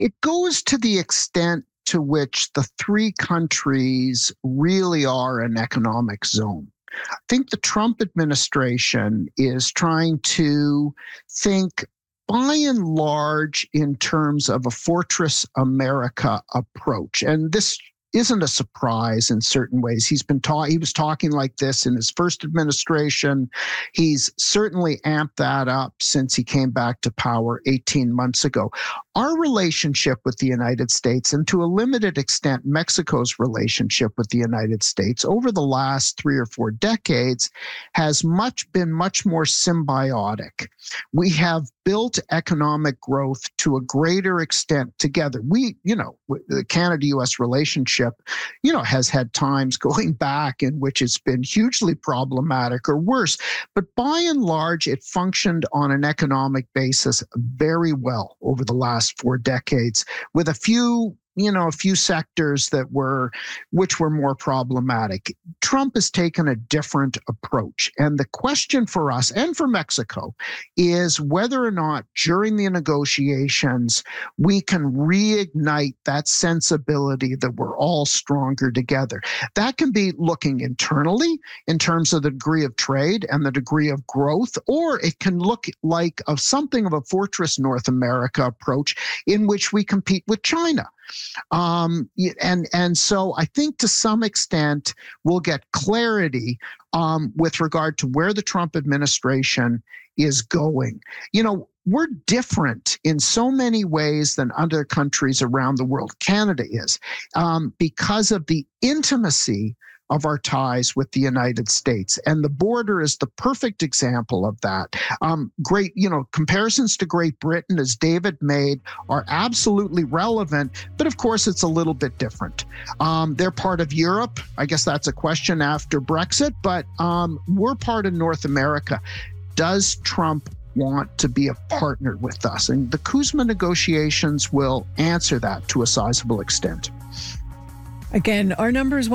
It goes to the extent to which the three countries really are an economic zone. I think the Trump administration is trying to think by and large in terms of a Fortress America approach. And this isn't a surprise in certain ways. He was talking like this in his first administration. He's certainly amped that up since he came back to power 18 months ago. Our relationship with the United States, and to a limited extent, Mexico's relationship with the United States over the last 3 or 4 decades has been much more symbiotic. We have built economic growth to a greater extent together. The Canada-U.S. relationship, has had times going back in which it's been hugely problematic or worse. But by and large, it functioned on an economic basis very well over the last 4 decades, with a few sectors which were more problematic. Trump has taken a different approach. And the question for us and for Mexico is whether or not during the negotiations, we can reignite that sensibility that we're all stronger together. That can be looking internally in terms of the degree of trade and the degree of growth, or it can look like something of a Fortress North America approach in which we compete with China. And so I think to some extent we'll get clarity with regard to where the Trump administration is going. We're different in so many ways than other countries around the world. Canada is, because of the intimacy of our ties with the United States. And the border is the perfect example of that. Comparisons to Great Britain, as David made, are absolutely relevant, but of course it's a little bit different. They're part of Europe. I guess that's a question after Brexit, but we're part of North America. Does Trump want to be a partner with us? And the CUSMA negotiations will answer that to a sizable extent. Again, our number is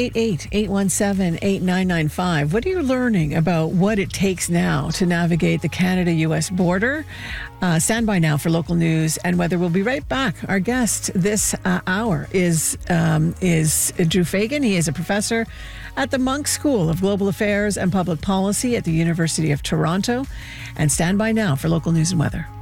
1-888-817-8995. What are you learning about what it takes now to navigate the Canada-U.S. border? Stand by now for local news and weather. We'll be right back. Our guest this hour is Drew Fagan. He is a professor at the Munk School of Global Affairs and Public Policy at the University of Toronto. And stand by now for local news and weather.